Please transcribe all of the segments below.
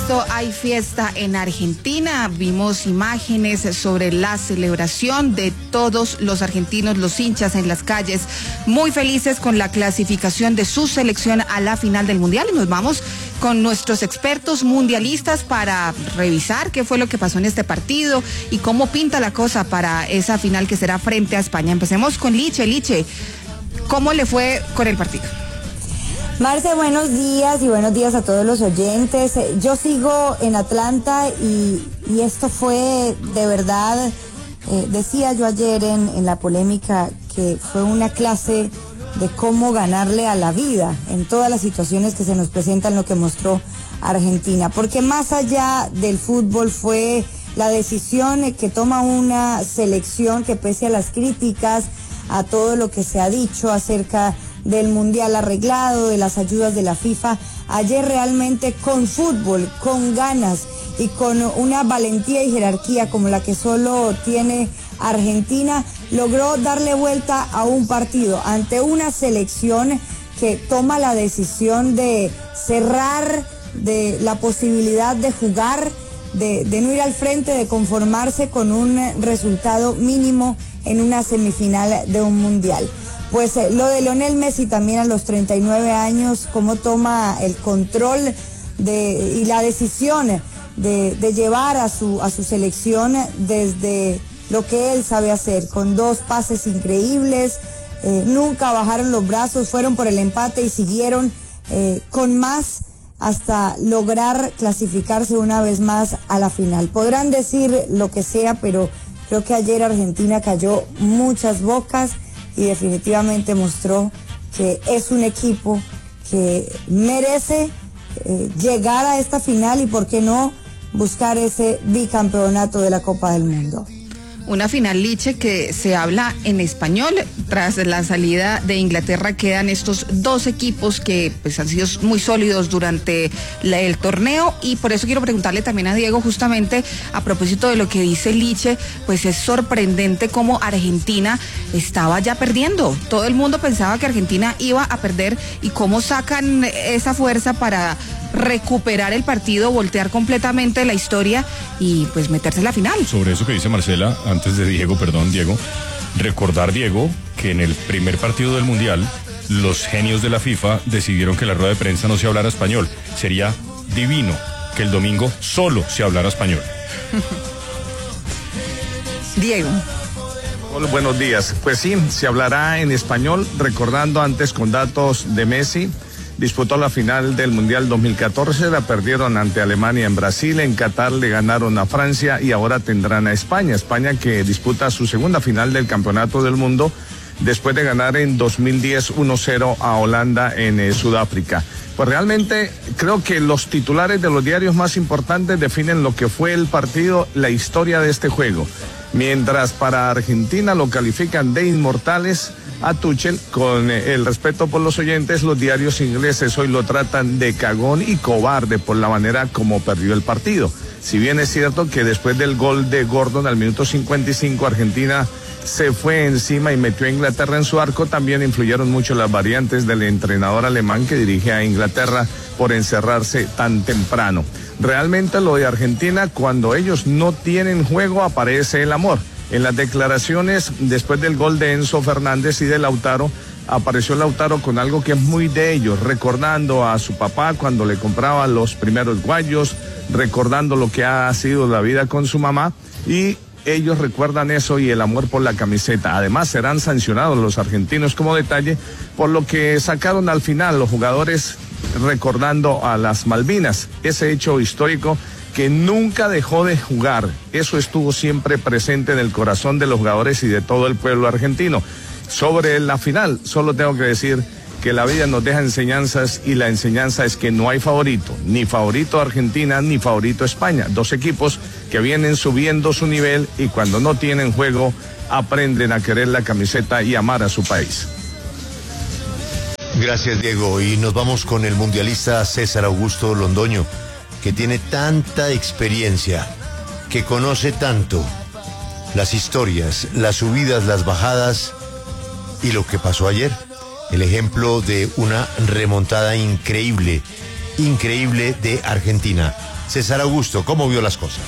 supuesto, hay fiesta en Argentina. Vimos imágenes sobre la celebración de todos los argentinos, los hinchas en las calles, muy felices con la clasificación de su selección a la final del Mundial. Y nos vamos con nuestros expertos mundialistas para revisar qué fue lo que pasó en este partido y cómo pinta la cosa para esa final que será frente a España. Empecemos con Liche. Liche, ¿cómo le fue con el partido? Marce, buenos días y buenos días a todos los oyentes. Yo sigo en Atlanta y esto fue de verdad, decía yo ayer en la polémica, que fue una clase de cómo ganarle a la vida en todas las situaciones que se nos presentan, lo que mostró Argentina. Porque más allá del fútbol fue la decisión que toma una selección que, pese a las críticas, a todo lo que se ha dicho acerca del mundial arreglado, de las ayudas de la FIFA, ayer realmente con fútbol, con ganas y con una valentía y jerarquía como la que solo tiene Argentina, logró darle vuelta a un partido ante una selección que toma la decisión de cerrar, de la posibilidad de jugar, de no ir al frente, de conformarse con un resultado mínimo en una semifinal de un mundial. Pues lo de Lionel Messi también a los 39 años, cómo toma el control y la decisión de llevar a su selección desde lo que él sabe hacer, con 2 pases increíbles, nunca bajaron los brazos, fueron por el empate y siguieron con más hasta lograr clasificarse una vez más a la final. Podrán decir lo que sea, pero creo que ayer Argentina cayó muchas bocas y definitivamente mostró que es un equipo que merece llegar a esta final y, por qué no, buscar ese bicampeonato de la Copa del Mundo. Una final, Liche, que se habla en español. Tras la salida de Inglaterra quedan estos 2 equipos que pues han sido muy sólidos durante el torneo, y por eso quiero preguntarle también a Diego, justamente a propósito de lo que dice Liche, pues es sorprendente cómo Argentina estaba ya perdiendo. Todo el mundo pensaba que Argentina iba a perder, y cómo sacan esa fuerza para recuperar el partido, voltear completamente la historia y pues meterse en la final. Sobre eso que dice Marcela, antes de Diego, recordar, Diego, que en el primer partido del Mundial los genios de la FIFA decidieron que la rueda de prensa no se hablara español. Sería divino que el domingo solo se hablara español. Diego. Hola, buenos días. Pues sí, se hablará en español, recordando antes con datos de Messi. Disputó la final del Mundial 2014, la perdieron ante Alemania en Brasil, en Qatar le ganaron a Francia y ahora tendrán a España. España que disputa su segunda final del Campeonato del Mundo después de ganar en 2010 1-0 a Holanda en Sudáfrica. Pues realmente creo que los titulares de los diarios más importantes definen lo que fue el partido, la historia de este juego. Mientras para Argentina lo califican de inmortales a Tuchel, con el respeto por los oyentes, los diarios ingleses hoy lo tratan de cagón y cobarde por la manera como perdió el partido. Si bien es cierto que después del gol de Gordon al minuto 55, Argentina se fue encima y metió a Inglaterra en su arco, también influyeron mucho las variantes del entrenador alemán que dirige a Inglaterra por encerrarse tan temprano. Realmente lo de Argentina, cuando ellos no tienen juego, aparece el amor. En las declaraciones después del gol de Enzo Fernández y de Lautaro, apareció Lautaro con algo que es muy de ellos, recordando a su papá cuando le compraba los primeros guayos, recordando lo que ha sido la vida con su mamá, y ellos recuerdan eso y el amor por la camiseta. Además serán sancionados los argentinos como detalle por lo que sacaron al final los jugadores recordando a las Malvinas, ese hecho histórico que nunca dejó de jugar. Eso estuvo siempre presente en el corazón de los jugadores y de todo el pueblo argentino. Sobre la final, solo tengo que decir que la vida nos deja enseñanzas, y la enseñanza es que no hay favorito, ni favorito Argentina, ni favorito España. 2 equipos que vienen subiendo su nivel y cuando no tienen juego aprenden a querer la camiseta y amar a su país. Gracias, Diego. Y nos vamos con el mundialista César Augusto Londoño, que tiene tanta experiencia, que conoce tanto las historias, las subidas, las bajadas y lo que pasó ayer. El ejemplo de una remontada increíble de Argentina. César Augusto, ¿cómo vio las cosas?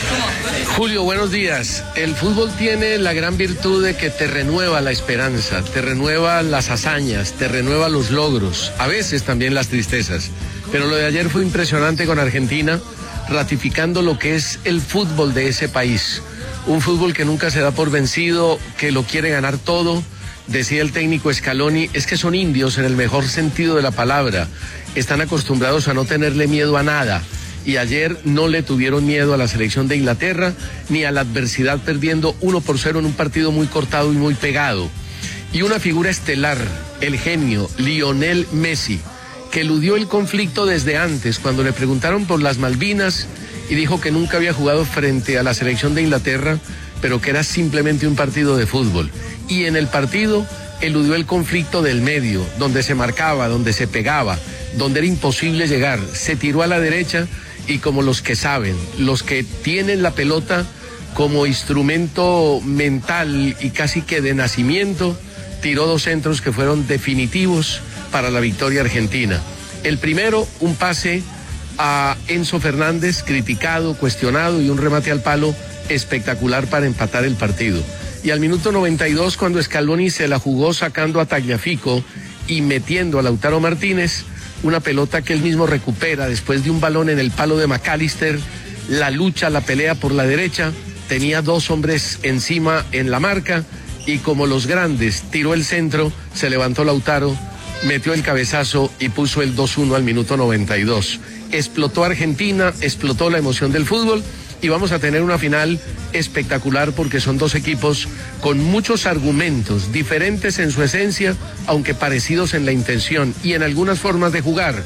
Julio, buenos días. El fútbol tiene la gran virtud de que te renueva la esperanza, te renueva las hazañas, te renueva los logros, a veces también las tristezas. Pero lo de ayer fue impresionante con Argentina, ratificando lo que es el fútbol de ese país. Un fútbol que nunca se da por vencido, que lo quiere ganar todo. Decía el técnico Scaloni, es que son indios en el mejor sentido de la palabra. Están acostumbrados a no tenerle miedo a nada. Y ayer no le tuvieron miedo a la selección de Inglaterra ni a la adversidad, perdiendo 1-0 en un partido muy cortado y muy pegado. Y una figura estelar, el genio Lionel Messi, que eludió el conflicto desde antes, cuando le preguntaron por las Malvinas y dijo que nunca había jugado frente a la selección de Inglaterra, pero que era simplemente un partido de fútbol. Y en el partido eludió el conflicto del medio, donde se marcaba, donde se pegaba, donde era imposible llegar. Se tiró a la derecha y, como los que saben, los que tienen la pelota como instrumento mental y casi que de nacimiento, tiró 2 centros que fueron definitivos para la victoria argentina. El primero, un pase a Enzo Fernández, criticado, cuestionado, y un remate al palo espectacular para empatar el partido. Y al minuto 92, cuando Scaloni se la jugó sacando a Tagliafico y metiendo a Lautaro Martínez, una pelota que él mismo recupera después de un balón en el palo de McAllister, la lucha, la pelea por la derecha, tenía 2 hombres encima en la marca, y como los grandes, tiró el centro, se levantó Lautaro, metió el cabezazo y puso el 2-1 al minuto 92. Explotó Argentina, explotó la emoción del fútbol, y vamos a tener una final espectacular porque son 2 equipos con muchos argumentos, diferentes en su esencia, aunque parecidos en la intención y en algunas formas de jugar.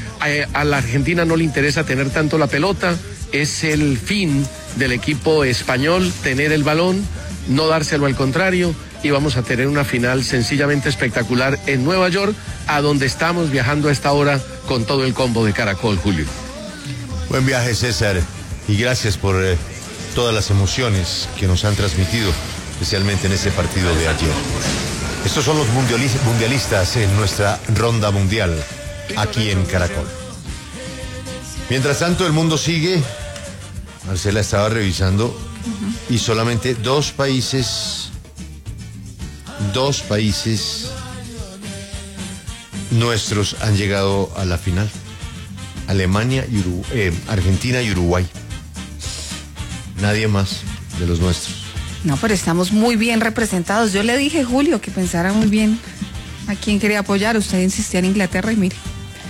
A la Argentina no le interesa tener tanto la pelota, es el fin del equipo español, tener el balón, no dárselo al contrario, y vamos a tener una final sencillamente espectacular en Nueva York, a donde estamos viajando a esta hora con todo el combo de Caracol, Julio. Buen viaje, César, y gracias por todas las emociones que nos han transmitido, especialmente en ese partido de ayer. Estos son los mundialistas en nuestra ronda mundial, aquí en Caracol. Mientras tanto, el mundo sigue. Marcela estaba revisando y solamente 2 países nuestros han llegado a la final. Alemania y Argentina y Uruguay. Nadie más de los nuestros. No, pero estamos muy bien representados. Yo le dije, Julio, que pensara muy bien a quién quería apoyar. Usted insistía en Inglaterra y mire.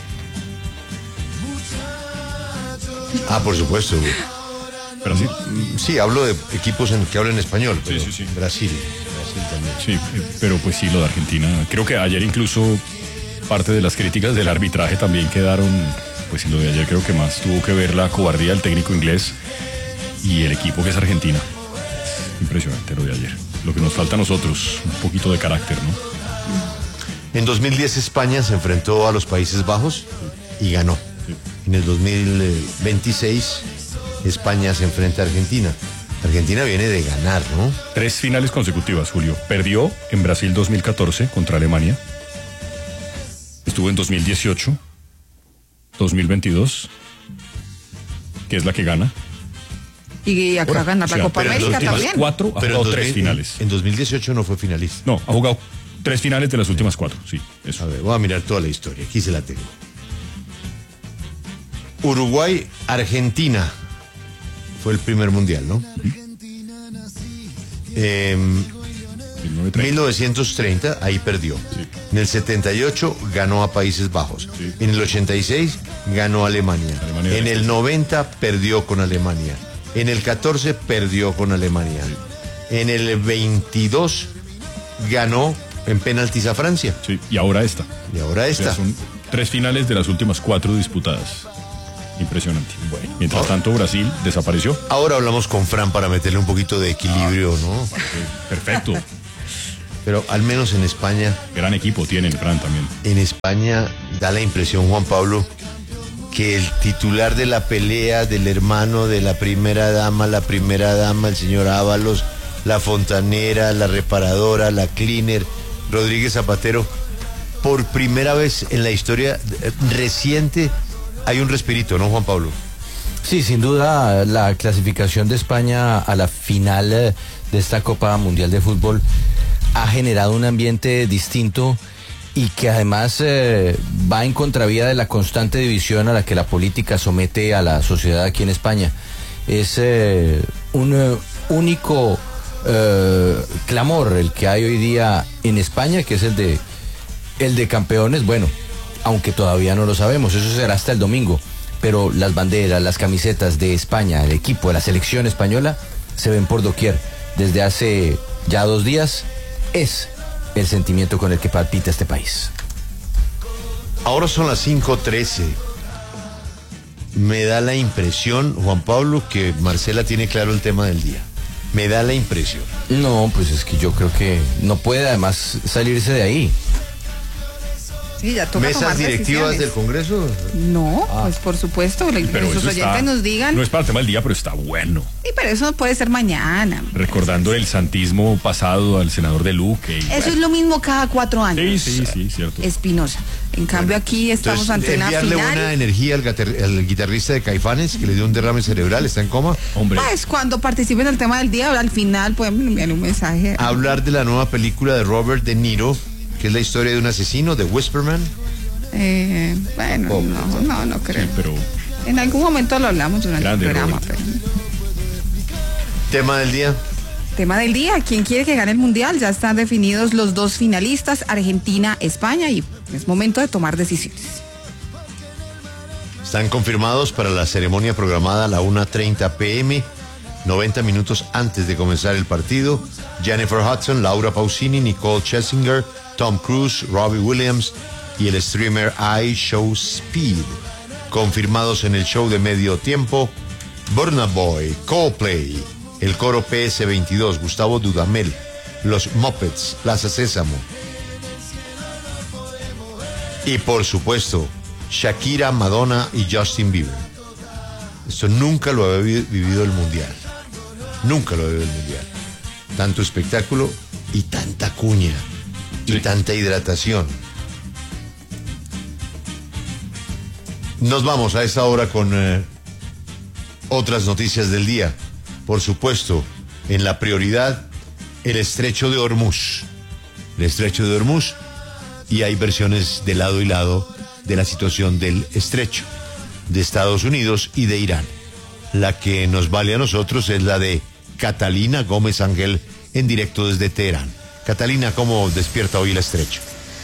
Ah, por supuesto. Pero sí. Sí, hablo de equipos que hablan español. Pero sí. Brasil también. Sí, pero pues sí, lo de Argentina. Creo que ayer incluso parte de las críticas del arbitraje también quedaron, pues en lo de ayer creo que más tuvo que ver la cobardía del técnico inglés y el equipo que es Argentina. Impresionante lo de ayer. Lo que nos falta a nosotros, un poquito de carácter, ¿no? En 2010 España se enfrentó a los Países Bajos y ganó. Sí. En el 2026 España se enfrenta a Argentina. Argentina viene de ganar, ¿no? 3 finales consecutivas, Julio. Perdió en Brasil 2014 contra Alemania. Estuvo en 2018, 2022, que es la que gana. Y acá Bueno, ganar la Copa pero América en los también. últimos 4 ha jugado 3 finales. En 2018 no fue finalista. No, ha jugado 3 finales de las últimas 4, sí, eso. A ver, voy a mirar toda la historia. Aquí se la tengo. Uruguay, Argentina. Fue el primer mundial, ¿no? 1930, ahí perdió. Sí. En el 78 ganó a Países Bajos. Sí. En el 86 ganó a Alemania. En el 90 perdió con Alemania. En el 14 perdió con Alemania. En el 22 ganó en penaltis a Francia. Sí, y ahora esta. Y ahora esta. O sea, son 3 finales de las últimas 4 disputadas. Impresionante. Bueno, mientras tanto, Brasil desapareció. Ahora hablamos con Fran para meterle un poquito de equilibrio, ¿no? Perfecto. Pero al menos en España, Gran equipo tiene el Fran también. en España da la impresión, Juan Pablo, que el titular de la pelea del hermano de la primera dama, el señor Ábalos, la fontanera, la reparadora, la cleaner, Rodríguez Zapatero, por primera vez en la historia reciente hay un respirito, ¿no, Juan Pablo? Sí, sin duda la clasificación de España a la final de esta Copa Mundial de Fútbol ha generado un ambiente distinto y que además va en contravía de la constante división a la que la política somete a la sociedad aquí en España. Es un único clamor el que hay hoy día en España, que es el de campeones. Bueno, aunque todavía no lo sabemos, eso será hasta el domingo, pero las banderas, las camisetas de España, el equipo de la selección española se ven por doquier. Desde hace ya 2 días es el sentimiento con el que palpita este país. Ahora son las 5:13. Me da la impresión, Juan Pablo, que Marcela tiene claro el tema del día. Me da la impresión. No, pues es que yo creo que no puede además salirse de ahí. Sí, ya toca ¿Mesas tomar directivas decisiones del Congreso? No, pues por supuesto, que Pero sus eso oyentes nos digan. No es para el tema del día, pero está bueno. Sí, pero eso puede ser mañana. Recordando el santismo pasado al senador de Luque. Eso es lo mismo cada 4 años. Sí, cierto. Espinosa. En cambio aquí estamos ante una enviarle final. buena energía al guitarrista de Caifanes, que le dio un derrame cerebral, está en coma. Hombre. Pues cuando participen del tema del día, al final pueden enviar un mensaje. Hablar de la nueva película de Robert De Niro, que es la historia de un asesino, de Whisperman. Bueno, no creo. Sí, pero En algún momento lo hablamos durante el programa. Pero... Tema del día. Tema del día, ¿quién quiere que gane el Mundial? Ya están definidos los 2 finalistas, Argentina, España, y es momento de tomar decisiones. Están confirmados para la ceremonia programada a la 1:30 p.m., 90 minutos antes de comenzar el partido. Jennifer Hudson, Laura Pausini, Nicole Scherzinger, Tom Cruise, Robbie Williams y el streamer iShowSpeed. Confirmados en el show de medio tiempo: Burna Boy, Coldplay, el coro PS22, Gustavo Dudamel, los Muppets, Plaza Sésamo. Y por supuesto, Shakira, Madonna y Justin Bieber. Esto nunca lo había vivido el Mundial. Nunca lo había vivido el Mundial. Tanto espectáculo y tanta cuña y tanta hidratación. Nos vamos a esta hora con otras noticias del día. Por supuesto, en la prioridad, el estrecho de Hormuz. El estrecho de Hormuz, y hay versiones de lado y lado de la situación del estrecho, de Estados Unidos y de Irán. La que nos vale a nosotros es la de Catalina Gómez Ángel, en directo desde Teherán. Catalina, ¿cómo despierta hoy el estrecho?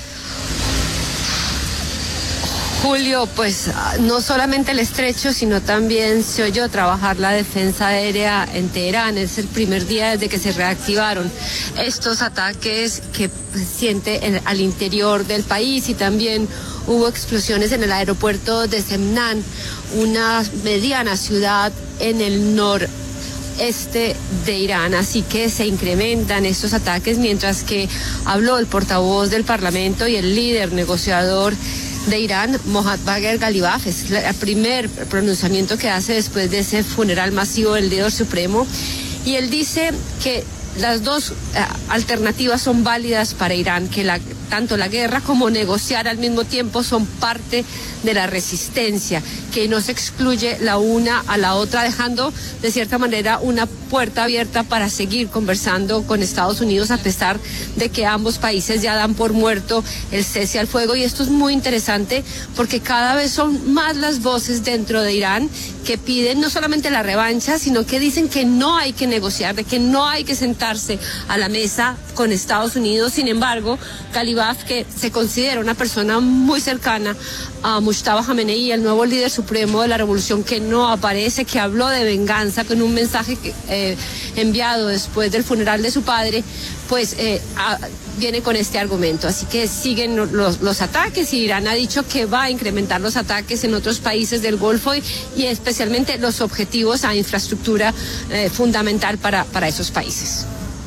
Julio, pues no solamente el estrecho, sino también se oyó trabajar la defensa aérea en Teherán. Es el primer día desde que se reactivaron estos ataques que siente al interior del país, y también hubo explosiones en el aeropuerto de Semnan, una mediana ciudad en el noreste de Irán. Así que se incrementan estos ataques, mientras que habló el portavoz del Parlamento y el líder negociador de Irán, Mohammad Bagher Ghalibaf. Es el primer pronunciamiento que hace después de ese funeral masivo del líder supremo, y él dice que las 2 alternativas son válidas para Irán, que tanto la guerra como negociar al mismo tiempo son parte de la resistencia, que no se excluye la una a la otra, dejando de cierta manera una puerta abierta para seguir conversando con Estados Unidos, a pesar de que ambos países ya dan por muerto el cese al fuego. Y esto es muy interesante porque cada vez son más las voces dentro de Irán que piden no solamente la revancha, sino que dicen que no hay que negociar, de que no hay que sentarse a la mesa con Estados Unidos. Sin embargo, Ghalibaf, que se considera una persona muy cercana a Mujtaba Khamenei, el nuevo líder supremo de la revolución, que no aparece, que habló de venganza con un mensaje enviado después del funeral de su padre, pues viene con este argumento. Así que siguen los ataques, y Irán ha dicho que va a incrementar los ataques en otros países del Golfo, y especialmente los objetivos a infraestructura fundamental para esos países.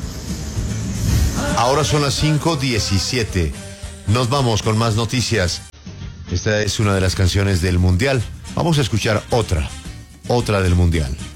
Ahora son las 5:17. Nos vamos con más noticias. Esta es una de las canciones del Mundial. Vamos a escuchar otra del Mundial.